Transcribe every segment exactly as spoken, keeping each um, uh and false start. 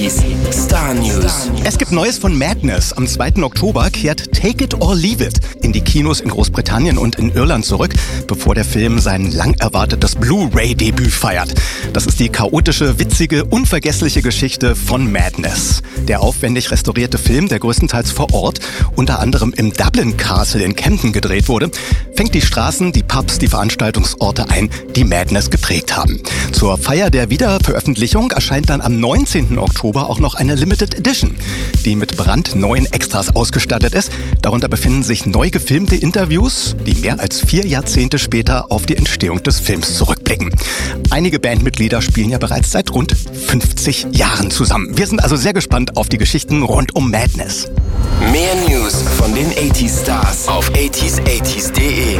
achtziger Star News. Es gibt Neues von Madness. Am zweiten Oktober kehrt Take It or Leave It in die Kinos in Großbritannien und in Irland zurück, bevor der Film sein lang erwartetes Blu-ray-Debüt feiert. Das ist die chaotische, witzige, unvergessliche Geschichte von Madness. Der aufwendig restaurierte Film, der größtenteils vor Ort, unter anderem im Dublin Castle in Camden gedreht wurde, fängt die Straßen, die Pubs, die Veranstaltungsorte ein, die Madness geprägt haben. Zur Feier der Wiederveröffentlichung erscheint dann am neunzehnten Oktober auch noch eine Limited Edition, die mit brandneuen Extras ausgestattet ist. Darunter befinden sich neu gefilmte Interviews, die mehr als vier Jahrzehnte später auf die Entstehung des Films zurückblicken. Einige Bandmitglieder spielen ja bereits seit rund fünfzig Jahren zusammen. Wir sind also sehr gespannt auf die Geschichten rund um Madness. Mehr News von den achtziger Stars auf achtziger achtziger punkt de.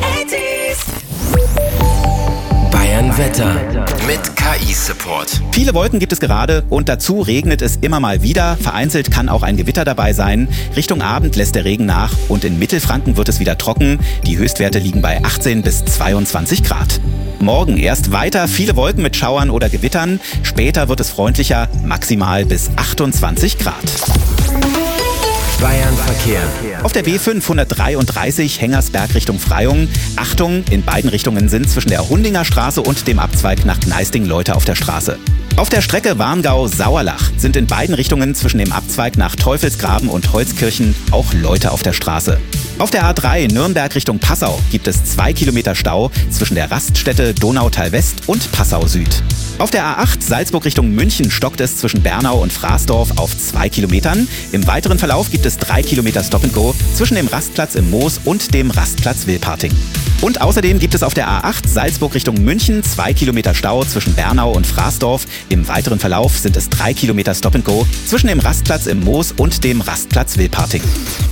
Bayern Wetter mit K I-Support. Viele Wolken gibt es gerade und dazu regnet es immer mal wieder. Vereinzelt kann auch ein Gewitter dabei sein. Richtung Abend lässt der Regen nach und in Mittelfranken wird es wieder trocken. Die Höchstwerte liegen bei achtzehn bis zweiundzwanzig Grad. Morgen erst weiter viele Wolken mit Schauern oder Gewittern. Später wird es freundlicher, maximal bis achtundzwanzig Grad. Bayern Verkehr. Auf der B fünfhundertdreiunddreißig Hengersberg Richtung Freyung. Achtung, in beiden Richtungen sind zwischen der Hundinger Straße und dem Abzweig nach Gneisting Leute auf der Straße. Auf der Strecke Warngau-Sauerlach sind in beiden Richtungen zwischen dem Abzweig nach Teufelsgraben und Holzkirchen auch Leute auf der Straße. Auf der A drei Nürnberg Richtung Passau gibt es zwei Kilometer Stau zwischen der Raststätte Donautal West und Passau Süd. Auf der A acht Salzburg Richtung München stockt es zwischen Bernau und Fraßdorf auf zwei Kilometern. Im weiteren Verlauf gibt es drei Kilometer Stop-and-Go zwischen dem Rastplatz im Moos und dem Rastplatz Wilparting. Und außerdem gibt es auf der A acht Salzburg Richtung München zwei Kilometer Stau zwischen Bernau und Fraßdorf. Im weiteren Verlauf sind es drei Kilometer Stop-and-Go zwischen dem Rastplatz im Moos und dem Rastplatz Wilparting.